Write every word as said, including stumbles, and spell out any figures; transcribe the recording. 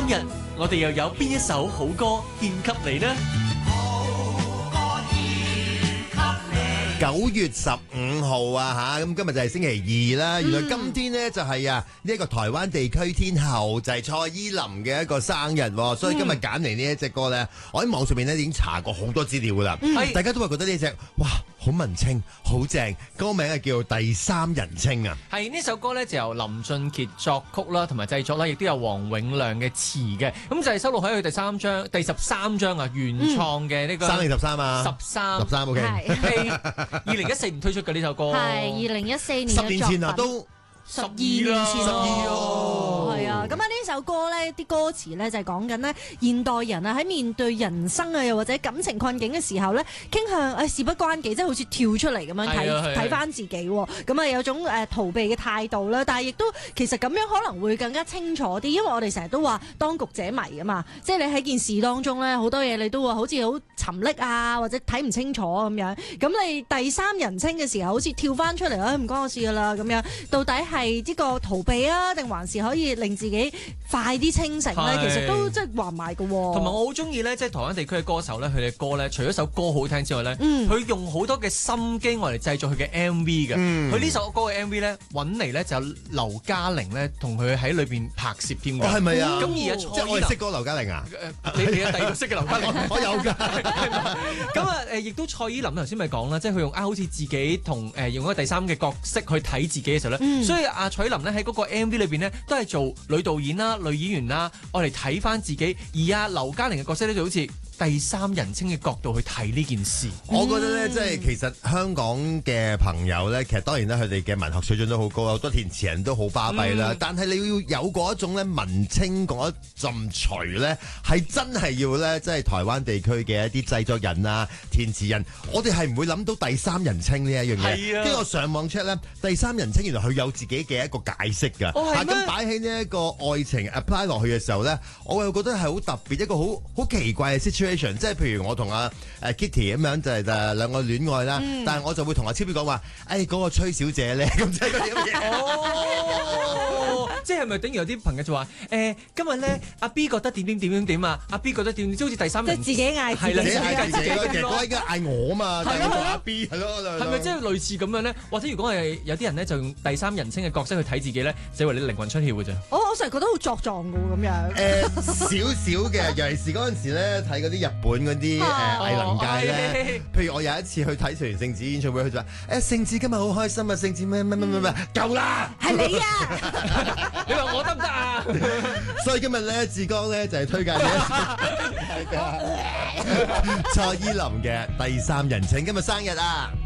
日我哋又有邊一首好歌獻給你呢？ 九月十五號啊吓，咁今日就係星期二啦。原來今天呢，就係啊呢一個台灣地區天后就係蔡依林嘅一個生日，所以今日揀嚟呢一隻歌咧，我喺網上面咧已經查過好多資料噶啦。 嗯、 大家都話覺得呢隻哇好文青，好正，歌名係叫第三人稱啊。 係呢首歌咧就由林俊傑作曲啦，同埋製作啦，亦都有黃永亮嘅詞嘅。咁就係收錄喺佢第三張、第十三張啊原創嘅呢個三定十三啊， 十三十三 OK。 二零一四年推出嘅呢首歌， 係二零一四年嘅作品， 十年前啊都。 十二年前咯， 係啊，咁啊呢首歌咧，啲歌詞咧就係講緊呢現代人啊喺面對人生啊，又或者感情困境嘅時候咧，傾向誒、哎、事不關己，即係好似跳出嚟咁樣睇睇翻自己，咁啊有種誒逃避嘅態度啦。但係亦都其實咁樣可能會更加清楚啲，因為我哋成日都話當局者迷啊嘛，即係你喺件事當中咧好多嘢你都會好似好沉溺啊，或者睇唔清楚咁樣。咁你第三人稱嘅時候，好似跳翻出嚟，誒唔關我事噶啦咁樣，到底係？係呢個逃避啊，定還是可以令自己快啲清醒咧？其實都即係話唔埋嘅。 同埋我好中意咧，即係台灣地區嘅歌手咧，佢哋嘅歌咧，除咗首歌好聽之外咧，佢、嗯、用好多嘅心機我嚟製作佢嘅 M V 嘅。佢呢、嗯、首歌嘅 M V 咧，揾嚟咧就有劉嘉玲咧同佢喺裏邊拍攝添㗎。 係咪啊？ 咁而家即係我哋識嗰個劉嘉玲啊？ 你你有第二個識嘅劉嘉玲？ 我有㗎。 咁啊誒，亦都蔡依林頭先咪講啦，即係佢用啊好似自己同誒、呃、用一個第三嘅角色去睇自己嘅時候咧，嗯、所以。阿蔡依林咧喺嗰個 M V 裏邊咧，都係做女導演啦、女演員啦，我嚟睇翻自己。而阿劉嘉玲嘅角色咧，就好似第三人稱嘅角度去睇呢件事。 我覺得咧，即係其實香港嘅朋友咧，其實當然咧，佢哋嘅文學水準都好高，好多填詞人都好巴閉啦。嗯、但係你要有嗰一種咧文青嗰一陣除咧，係真係要咧，即係台灣地區嘅一啲製作人啊、填詞人，我哋係唔會諗到第三人稱呢一樣嘢。跟住、啊、我上網 check 咧，第三人稱原來佢有自己嘅一個解釋㗎。 哦，係咩？ 咁擺喺呢一個愛情 apply 落去嘅時候咧，我又覺得係好特別，一個好好奇怪嘅 situation。即係譬如我同阿誒 Kitty 咁樣就係誒兩個戀愛啦，嗯、但係我就會同阿超標講話，誒嗰個崔小姐咧，咁即係嗰啲乜嘢？ 哦，即係咪等於有啲朋友就話誒今日咧阿 B 覺得點點點點點啊，阿 B 覺得點，即好似第三人， 即係自己嗌自己， 自己嗌自己， 自己嗰個應該嗌我啊嘛，但係我阿 B 係咯， 係咪即係類似咁樣咧？或者如果係有啲人咧就用第三人稱嘅角色去睇自己咧，就以為你靈魂出竅嘅啫。 我我成日覺得好作狀嘅喎，咁樣。 誒少少嘅，尤其是嗰陣時咧睇嗰啲日本嗰啲誒藝能界咧，譬如我有一次去睇成員聖子演唱會，佢就話誒聖子今日好開心啊，聖子咩咩咩咩咩，夠啦， 係你啊！ 你話我得唔得啊？ 所以今日咧志剛咧就係推介呢一首蔡依林嘅第三人稱，今日生日啊！